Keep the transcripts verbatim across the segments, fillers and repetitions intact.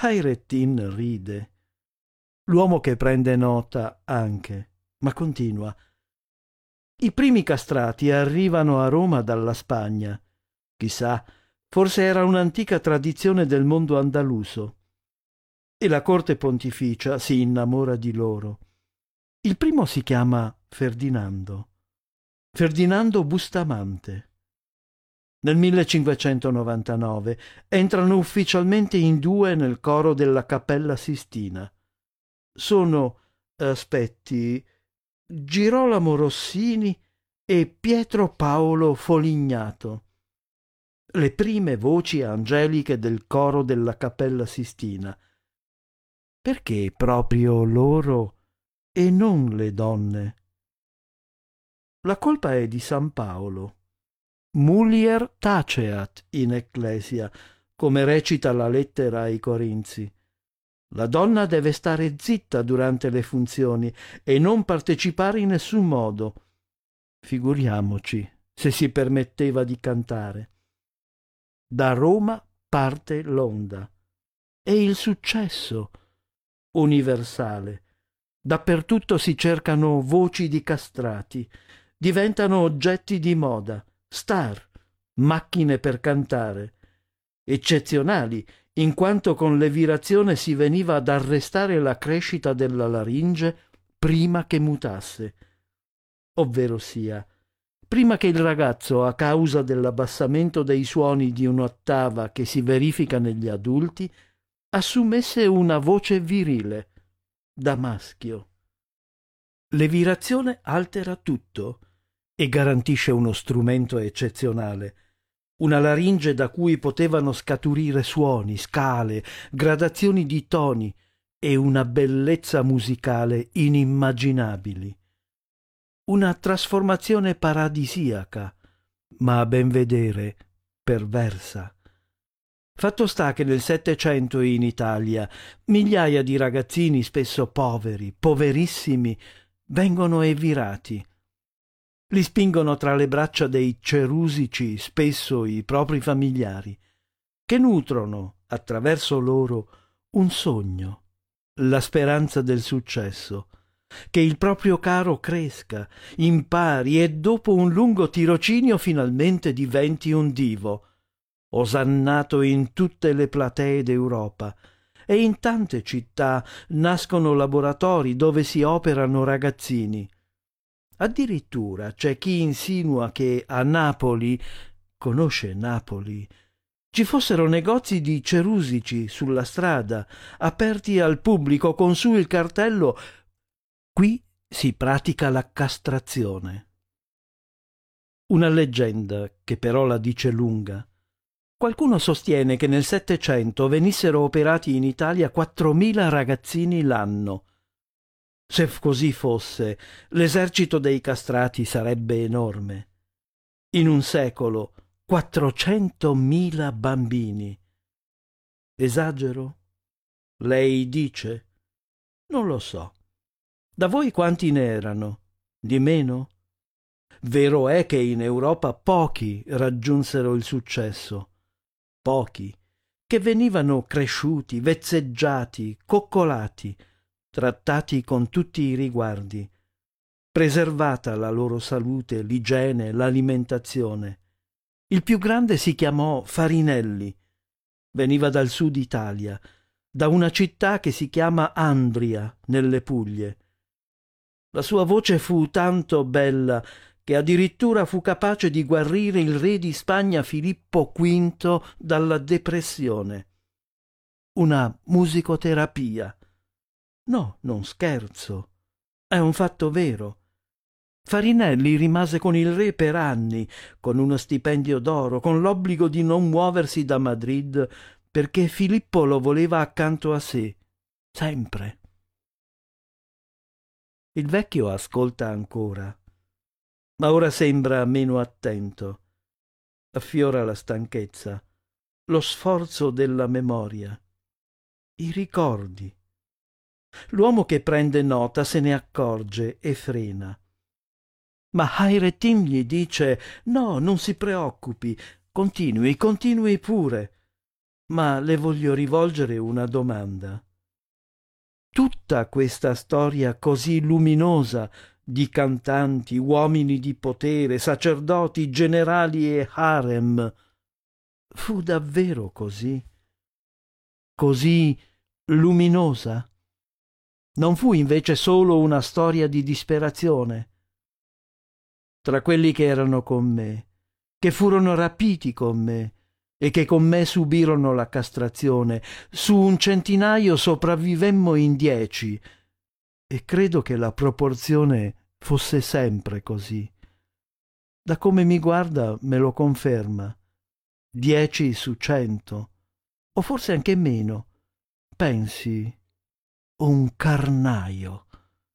Hayreddin ride. L'uomo che prende nota anche, ma continua. I primi castrati arrivano a Roma dalla Spagna. Chissà, forse era un'antica tradizione del mondo andaluso. E la corte pontificia si innamora di loro. Il primo si chiama Ferdinando. Ferdinando Bustamante. Nel millecinquecentonovantanove entrano ufficialmente in due nel coro della Cappella Sistina. Sono, aspetti, Girolamo Rossini e Pietro Paolo Folignato, le prime voci angeliche del coro della Cappella Sistina. Perché proprio loro e non le donne? La colpa è di San Paolo. Mulier taceat in ecclesia, come recita la lettera ai Corinzi. La donna deve stare zitta durante le funzioni e non partecipare in nessun modo. Figuriamoci se si permetteva di cantare. Da Roma parte l'onda. È il successo universale. Dappertutto si cercano voci di castrati. Diventano oggetti di moda, star, macchine per cantare, eccezionali, in quanto con l'evirazione si veniva ad arrestare la crescita della laringe prima che mutasse, ovvero sia, prima che il ragazzo, a causa dell'abbassamento dei suoni di un'ottava che si verifica negli adulti, assumesse una voce virile, da maschio. L'evirazione altera tutto e garantisce uno strumento eccezionale, una laringe da cui potevano scaturire suoni, scale, gradazioni di toni e una bellezza musicale inimmaginabili. Una trasformazione paradisiaca, ma a ben vedere perversa. Fatto sta che nel Settecento in Italia migliaia di ragazzini, spesso poveri, poverissimi, vengono evirati. Li spingono tra le braccia dei cerusici, spesso i propri familiari, che nutrono, attraverso loro, un sogno, la speranza del successo, che il proprio caro cresca, impari e dopo un lungo tirocinio finalmente diventi un divo, osannato in tutte le platee d'Europa, e in tante città nascono laboratori dove si operano ragazzini. Addirittura c'è chi insinua che a Napoli, conosce Napoli, ci fossero negozi di cerusici sulla strada, aperti al pubblico con su il cartello «Qui si pratica la castrazione». Una leggenda che però la dice lunga. Qualcuno sostiene che nel Settecento venissero operati in Italia quattromila ragazzini l'anno. Se così fosse, l'esercito dei castrati sarebbe enorme. In un secolo, quattrocentomila bambini. Esagero? Lei dice? Non lo so. Da voi quanti ne erano? Di meno? Vero è che in Europa pochi raggiunsero il successo. Pochi, che venivano cresciuti, vezzeggiati, coccolati, trattati con tutti i riguardi, preservata la loro salute, l'igiene, l'alimentazione. Il più grande si chiamò Farinelli, veniva dal sud Italia, da una città che si chiama Andria, nelle Puglie. La sua voce fu tanto bella che addirittura fu capace di guarire il re di Spagna Filippo quinto dalla depressione. Una musicoterapia. No, non scherzo. È un fatto vero. Farinelli rimase con il re per anni, con uno stipendio d'oro, con l'obbligo di non muoversi da Madrid, perché Filippo lo voleva accanto a sé, sempre. Il vecchio ascolta ancora, ma ora sembra meno attento. Affiora la stanchezza, lo sforzo della memoria, i ricordi. L'uomo che prende nota se ne accorge e frena. Ma Hayreddin gli dice: «No, non si preoccupi, continui, continui pure». ma le voglio rivolgere una domanda. Tutta questa storia così luminosa di cantanti, uomini di potere, sacerdoti, generali e harem, fu davvero così? Così luminosa? Non fu invece solo una storia di disperazione? Tra quelli che erano con me, che furono rapiti con me e che con me subirono la castrazione, su un centinaio sopravvivemmo in dieci, e credo che la proporzione fosse sempre così. Da come mi guarda me lo conferma. Dieci su cento, o forse anche meno. Pensi, un carnaio.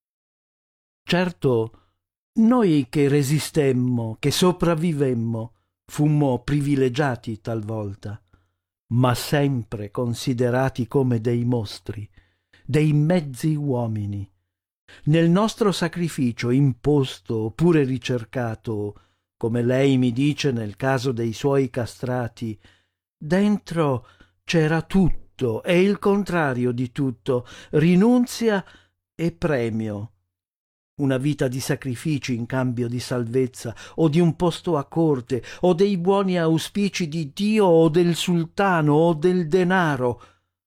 Certo, noi che resistemmo, che sopravvivemmo, fummo privilegiati talvolta, ma sempre considerati come dei mostri, dei mezzi uomini. Nel nostro sacrificio imposto oppure ricercato, come lei mi dice nel caso dei suoi castrati, dentro c'era tutto e il contrario di tutto, rinunzia e premio. Una vita di sacrifici in cambio di salvezza, o di un posto a corte, o dei buoni auspici di Dio, o del sultano, o del denaro.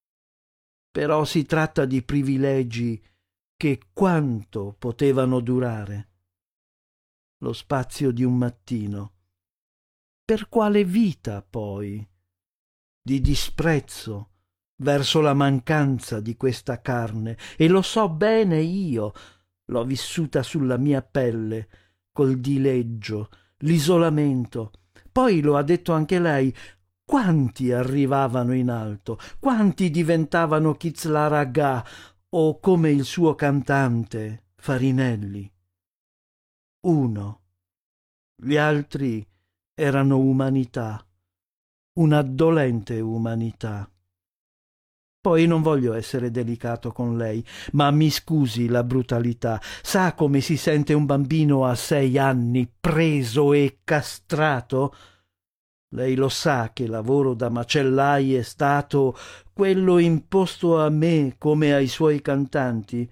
Però si tratta di privilegi che quanto potevano durare? Lo spazio di un mattino. Per quale vita, poi? Di disprezzo verso la mancanza di questa carne, e lo so bene io, l'ho vissuta sulla mia pelle, col dileggio, l'isolamento. Poi lo ha detto anche lei, quanti arrivavano in alto, quanti diventavano Kizlar Agha o come il suo cantante Farinelli. Uno. Gli altri erano umanità, una dolente umanità. Poi non voglio essere delicato con lei, ma mi scusi la brutalità. Sa come si sente un bambino a sei anni, preso e castrato? Lei lo sa che lavoro da macellai è stato quello imposto a me come ai suoi cantanti?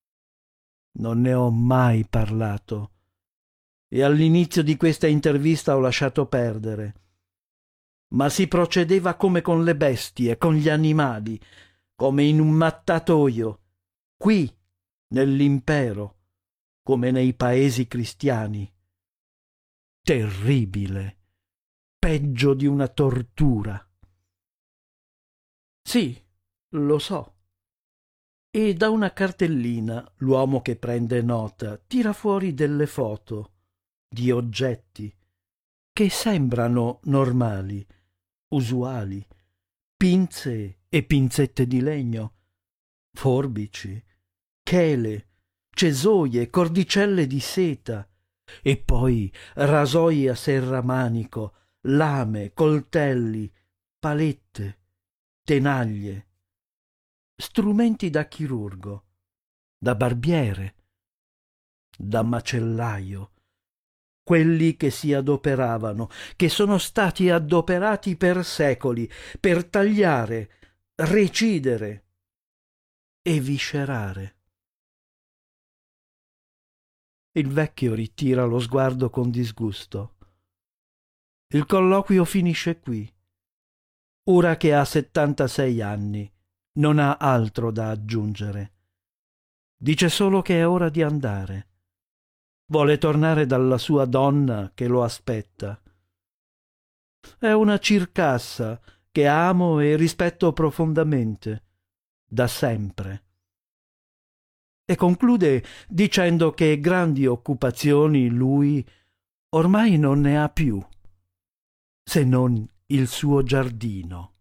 Non ne ho mai parlato, e all'inizio di questa intervista ho lasciato perdere. Ma si procedeva come con le bestie, con gli animali, come in un mattatoio, qui, nell'impero, come nei paesi cristiani. Terribile, peggio di una tortura. Sì, lo so. E da una cartellina l'uomo che prende nota tira fuori delle foto di oggetti che sembrano normali, usuali, pinze e pinzette di legno, forbici, chele, cesoie, cordicelle di seta, e poi rasoi a serramanico, lame, coltelli, palette, tenaglie, strumenti da chirurgo, da barbiere, da macellaio, quelli che si adoperavano, che sono stati adoperati per secoli, per tagliare, recidere e viscerare. Il vecchio ritira lo sguardo con disgusto. Il colloquio finisce qui. Ora che ha settantasei anni, non ha altro da aggiungere. Dice solo che è ora di andare. Vuole tornare dalla sua donna che lo aspetta. È una circassa che amo e rispetto profondamente, da sempre. E conclude dicendo che grandi occupazioni lui ormai non ne ha più, se non il suo giardino.